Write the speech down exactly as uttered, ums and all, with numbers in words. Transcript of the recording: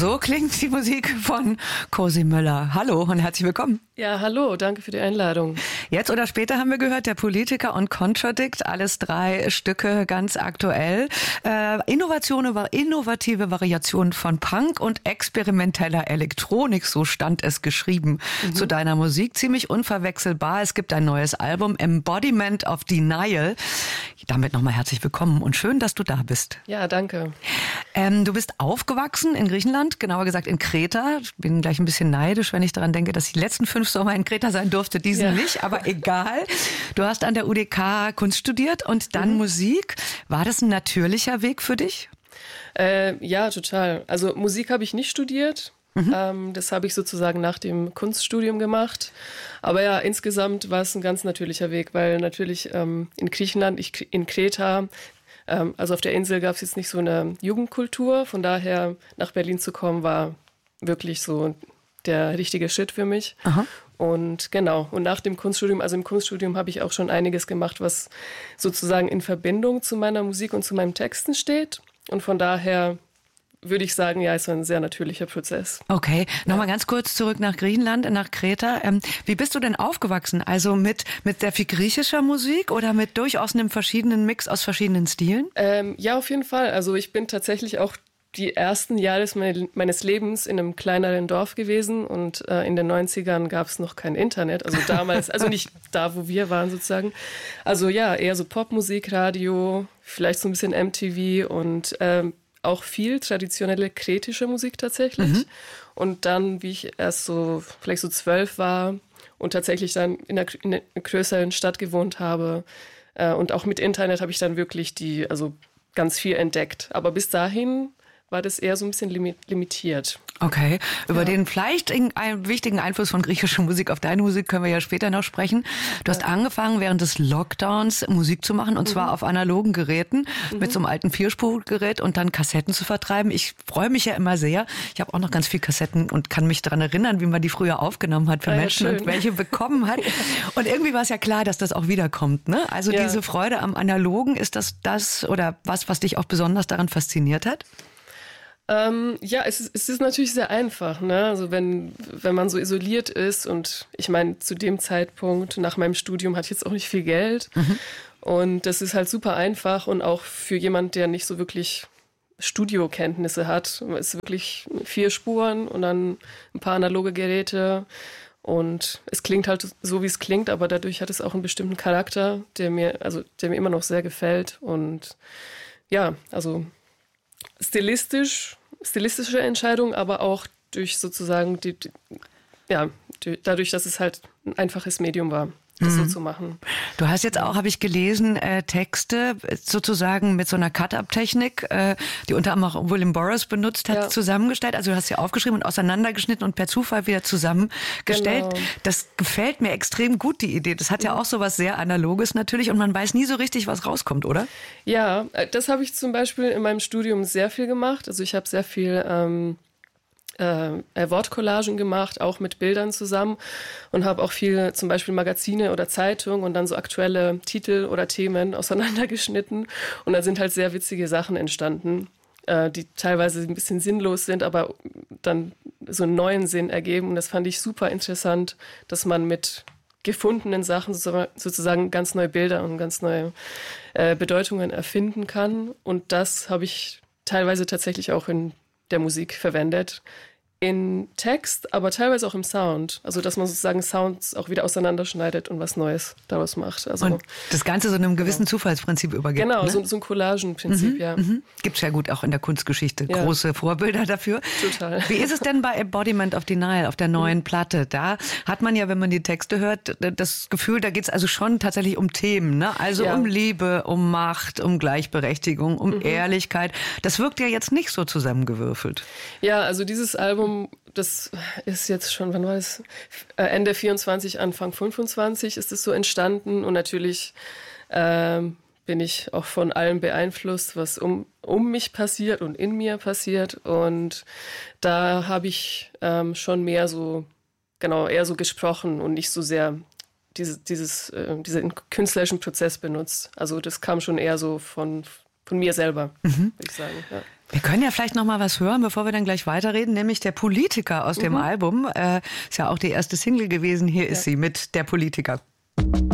So klingt die Musik von Cosi Möller. Hallo und herzlich willkommen. Ja, hallo, danke für die Einladung. Jetzt oder später haben wir gehört, der Politiker und Contradict, alles drei Stücke ganz aktuell. Äh, Innovation über innovative Variationen von Punk und experimenteller Elektronik, so stand es geschrieben mhm. zu deiner Musik. Ziemlich unverwechselbar. Es gibt ein neues Album, Embodiment of Denial. Damit nochmal herzlich willkommen und schön, dass du da bist. Ja, danke. Ähm, du bist aufgewachsen in Griechenland, genauer gesagt in Kreta. Ich bin gleich ein bisschen neidisch, wenn ich daran denke, dass ich die letzten fünf Sommer in Kreta sein durfte, diesen ja. nicht, aber egal. Du hast an der U D K Kunst studiert und dann mhm. Musik. War das ein natürlicher Weg für dich? Äh, ja, total. Also Musik habe ich nicht studiert. Mhm. Ähm, das habe ich sozusagen nach dem Kunststudium gemacht. Aber ja, insgesamt war es ein ganz natürlicher Weg, weil natürlich ähm, in Griechenland, ich, in Kreta, ähm, also auf der Insel gab es jetzt nicht so eine Jugendkultur. Von daher nach Berlin zu kommen, war wirklich so der richtige Schritt für mich. Aha. Und genau, und nach dem Kunststudium, also im Kunststudium habe ich auch schon einiges gemacht, was sozusagen in Verbindung zu meiner Musik und zu meinen Texten steht. Und von daher würde ich sagen, ja, es war ein sehr natürlicher Prozess. Okay, nochmal ja. ganz kurz zurück nach Griechenland, nach Kreta. Ähm, wie bist du denn aufgewachsen? Also mit, mit sehr viel griechischer Musik oder mit durchaus einem verschiedenen Mix aus verschiedenen Stilen? Ähm, ja, auf jeden Fall. Also ich bin tatsächlich auch die ersten Jahre meines Lebens in einem kleineren Dorf gewesen und äh, in den neunzigern gab es noch kein Internet, also damals, also nicht da, wo wir waren sozusagen. Also ja, eher so Popmusik, Radio, vielleicht so ein bisschen M T V und ähm, auch viel traditionelle kretische Musik tatsächlich. Mhm. Und dann, wie ich erst so, vielleicht so zwölf war und tatsächlich dann in einer, in einer größeren Stadt gewohnt habe äh, und auch mit Internet habe ich dann wirklich die, also ganz viel entdeckt. Aber bis dahin war das eher so ein bisschen limitiert. Okay, über ja. den vielleicht einen wichtigen Einfluss von griechischer Musik auf deine Musik können wir ja später noch sprechen. Du hast ja. angefangen, während des Lockdowns Musik zu machen und mhm. zwar auf analogen Geräten mhm. mit so einem alten Vierspurgerät und dann Kassetten zu vertreiben. Ich freue mich ja immer sehr. Ich habe auch noch ganz viel Kassetten und kann mich daran erinnern, wie man die früher aufgenommen hat für ah, Menschen ja, und welche bekommen hat. Und irgendwie war es ja klar, dass das auch wiederkommt, ne? Also ja. diese Freude am Analogen, ist das das oder was, was dich auch besonders daran fasziniert hat? Ähm, ja, es ist, es ist natürlich sehr einfach, ne? Also wenn, wenn man so isoliert ist und ich meine, zu dem Zeitpunkt nach meinem Studium hatte ich jetzt auch nicht viel Geld mhm. und das ist halt super einfach und auch für jemand, der nicht so wirklich Studiokenntnisse hat, ist wirklich vier Spuren und dann ein paar analoge Geräte und es klingt halt so, wie es klingt, aber dadurch hat es auch einen bestimmten Charakter, der mir, also der mir immer noch sehr gefällt und ja, also Stilistisch, stilistische Entscheidung, aber auch durch sozusagen die, die ja, die, dadurch, dass es halt ein einfaches Medium war, das mhm. so zu machen. Du hast jetzt auch, habe ich gelesen, äh, Texte sozusagen mit so einer Cut-Up-Technik, äh, die unter anderem auch William Burroughs benutzt hat, ja. zusammengestellt. Also du hast sie aufgeschrieben und auseinandergeschnitten und per Zufall wieder zusammengestellt. Genau. Das gefällt mir extrem gut, die Idee. Das hat ja, ja auch so was sehr Analoges natürlich und man weiß nie so richtig, was rauskommt, oder? Ja, das habe ich zum Beispiel in meinem Studium sehr viel gemacht. Also ich habe sehr viel ähm, Äh, Wortcollagen gemacht, auch mit Bildern zusammen und habe auch viel zum Beispiel Magazine oder Zeitungen und dann so aktuelle Titel oder Themen auseinandergeschnitten und da sind halt sehr witzige Sachen entstanden, äh, die teilweise ein bisschen sinnlos sind, aber dann so einen neuen Sinn ergeben und das fand ich super interessant, dass man mit gefundenen Sachen sozusagen ganz neue Bilder und ganz neue äh, Bedeutungen erfinden kann und das habe ich teilweise tatsächlich auch in der Musik verwendet. In Text, aber teilweise auch im Sound. Also, dass man sozusagen Sounds auch wieder auseinanderschneidet und was Neues daraus macht. Also, und das Ganze so einem gewissen genau. Zufallsprinzip übergibt. Genau, ne? so, so ein Collagenprinzip, mhm, ja. Mhm. Gibt es ja gut auch in der Kunstgeschichte ja. große Vorbilder dafür. Total. Wie ist es denn bei Embodiment of Denial auf der neuen mhm. Platte? Da hat man ja, wenn man die Texte hört, das Gefühl, da geht es also schon tatsächlich um Themen, ne? Also ja. um Liebe, um Macht, um Gleichberechtigung, um mhm. Ehrlichkeit. Das wirkt ja jetzt nicht so zusammengewürfelt. Ja, also dieses Album, das ist jetzt schon, wann war das? Ende vierundzwanzig, Anfang fünfundzwanzig ist es so entstanden und natürlich ähm, bin ich auch von allem beeinflusst, was um, um mich passiert und in mir passiert und da habe ich ähm, schon mehr so, genau, eher so gesprochen und nicht so sehr diese, dieses, äh, diesen künstlerischen Prozess benutzt. Also das kam schon eher so von, von mir selber, mhm. würde ich sagen, ja. Wir können ja vielleicht noch mal was hören, bevor wir dann gleich weiterreden, nämlich Der Politiker aus dem mhm. Album. Äh, ist ja auch die erste Single gewesen. Hier ja. ist sie mit Der Politiker.